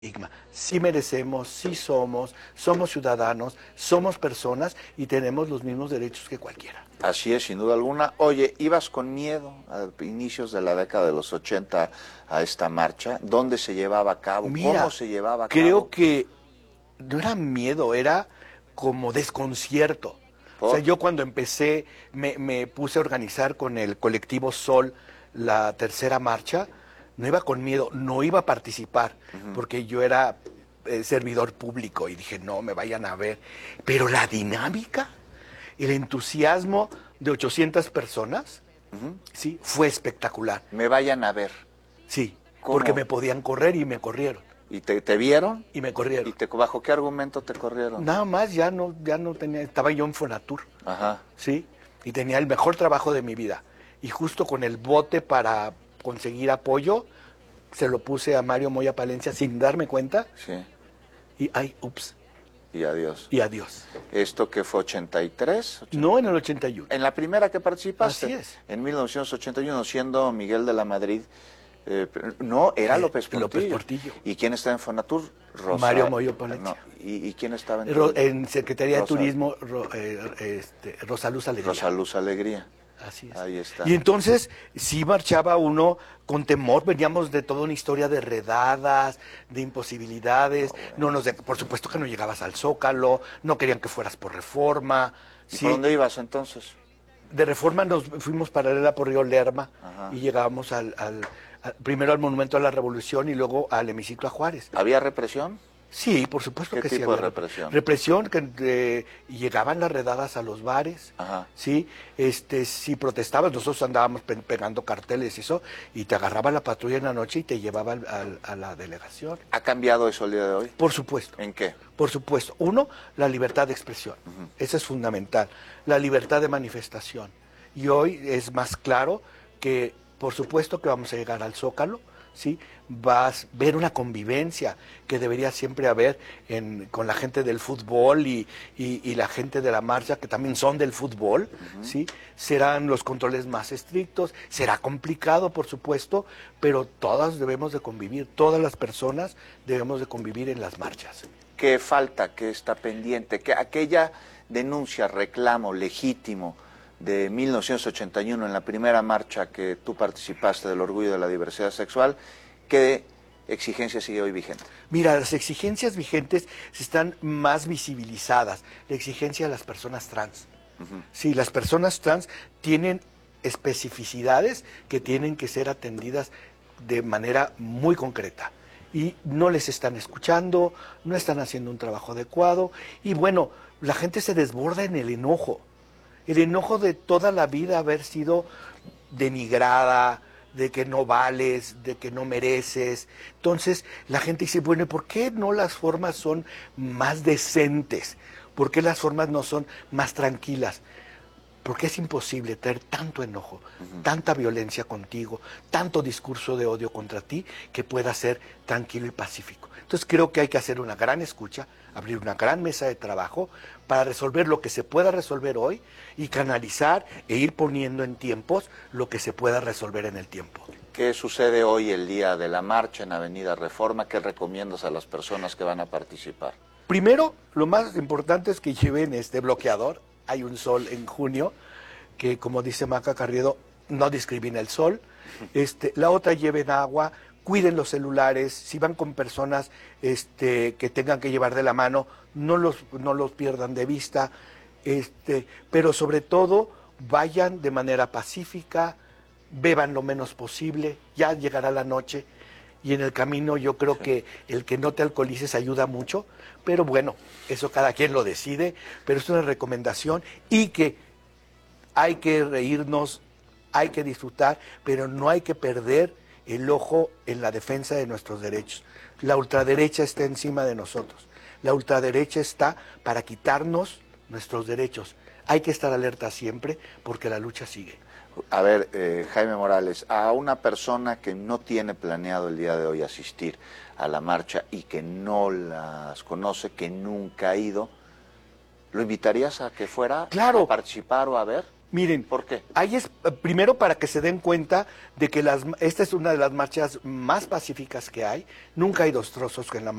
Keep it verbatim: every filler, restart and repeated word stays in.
Sí merecemos, sí somos, somos ciudadanos, somos personas y tenemos los mismos derechos que cualquiera. Así es, sin duda alguna. Oye, ¿ibas con miedo a inicios de la década de los ochenta a esta marcha? ¿Dónde se llevaba a cabo? Mira, ¿Cómo se llevaba a creo cabo? que no era miedo, era como desconcierto. O sea, ¿Por? yo cuando empecé me, me puse a organizar con el colectivo Sol la tercera marcha, no iba con miedo, no iba a participar, uh-huh. porque yo era eh, servidor público y dije, no, me vayan a ver. Pero la dinámica, el entusiasmo de ochocientas personas, uh-huh. sí, fue espectacular. Me vayan a ver. Sí, ¿cómo? Porque me podían correr y me corrieron. ¿Y te, te vieron? Y me corrieron. ¿Y te, bajo qué argumento te corrieron? Nada más, ya no, ya no tenía, estaba yo en Fonatur. Ajá. Sí, y tenía el mejor trabajo de mi vida. Y justo con el bote para conseguir apoyo, se lo puse a Mario Moya Palencia sin darme cuenta. Sí. Y ay, ups. Y adiós. Y adiós. ¿Esto que fue ochenta y tres? ochenta... No, en el ochenta y uno. En la primera que participaste. Así es. En mil novecientos ochenta y uno, siendo Miguel de la Madrid. Eh, no, era López Portillo. López Portillo. ¿Y quién estaba en Fonatur? Rosa... Mario Moya Palencia. No. ¿Y, ¿Y quién estaba en Ro... En Secretaría Rosa... de Turismo, Ro... eh, este, Rosaluz Alegría. Rosaluz Alegría. Así es. Ahí está. Y entonces sí marchaba uno con temor, veníamos de toda una historia de redadas, de imposibilidades, oh, bueno. no nos de... por supuesto que no llegabas al Zócalo, no querían que fueras por Reforma. ¿Y sí. por dónde ibas entonces? De Reforma nos fuimos paralela por Río Lerma. Ajá. Y llegábamos al, al, al, primero al Monumento a la Revolución y luego al Hemiciclo a Juárez. ¿Había represión? Sí, por supuesto que sí. ¿Qué tipo de represión? Represión, que eh, llegaban las redadas a los bares, Ajá. sí, este, si protestabas, nosotros andábamos pe pegando carteles y eso, y te agarraba la patrulla en la noche y te llevaba al, al, a la delegación. ¿Ha cambiado eso el día de hoy? Por supuesto. ¿En qué? Por supuesto. Uno, la libertad de expresión, uh-huh. Eso es fundamental, la libertad de manifestación. Y hoy es más claro que, por supuesto que vamos a llegar al Zócalo, ¿sí? Vas a ver una convivencia que debería siempre haber en, con la gente del fútbol y, y, y la gente de la marcha, que también son del fútbol, uh-huh. ¿sí? Serán los controles más estrictos, será complicado, por supuesto, pero todas debemos de convivir, todas las personas debemos de convivir en las marchas. ¿Qué falta? ¿Qué está pendiente? ¿Qué, aquella denuncia, reclamo legítimo de mil novecientos ochenta y uno en la primera marcha que tú participaste del orgullo de la diversidad sexual, ¿qué exigencia sigue hoy vigente? Mira, las exigencias vigentes están más visibilizadas. La exigencia de las personas trans. Uh-huh. Sí, las personas trans tienen especificidades que tienen que ser atendidas de manera muy concreta. Y no les están escuchando, no están haciendo un trabajo adecuado. Y bueno, la gente se desborda en el enojo. El enojo de toda la vida haber sido denigrada, de que no vales, de que no mereces. Entonces la gente dice, bueno, ¿por qué no las formas son más decentes? ¿Por qué las formas no son más tranquilas? Porque es imposible tener tanto enojo, uh-huh. tanta violencia contigo, tanto discurso de odio contra ti, que pueda ser tranquilo y pacífico. Entonces creo que hay que hacer una gran escucha, abrir una gran mesa de trabajo para resolver lo que se pueda resolver hoy y canalizar e ir poniendo en tiempos lo que se pueda resolver en el tiempo. ¿Qué sucede hoy el día de la marcha en Avenida Reforma? ¿Qué recomiendas a las personas que van a participar? Primero, lo más importante es que lleven este bloqueador. Hay un sol en junio que, como dice Maca Carriedo, no discrimina el sol. Este, la otra, lleven agua, cuiden los celulares, si van con personas este, que tengan que llevar de la mano, no los, no los pierdan de vista, este, pero sobre todo vayan de manera pacífica, beban lo menos posible, ya llegará la noche y en el camino yo creo que el que no te alcoholices ayuda mucho, pero bueno, eso cada quien lo decide, pero es una recomendación y que hay que reírnos, hay que disfrutar, pero no hay que perder el ojo en la defensa de nuestros derechos. La ultraderecha está encima de nosotros. La ultraderecha está para quitarnos nuestros derechos. Hay que estar alerta siempre porque la lucha sigue. A ver, eh, Jaime Morales, a una persona que no tiene planeado el día de hoy asistir a la marcha y que no las conoce, que nunca ha ido, ¿lo invitarías a que fuera claro, a participar o a ver? Miren, ¿Por qué? Ahí es, primero para que se den cuenta de que las, esta es una de las marchas más pacíficas que hay. Nunca hay destrozos en la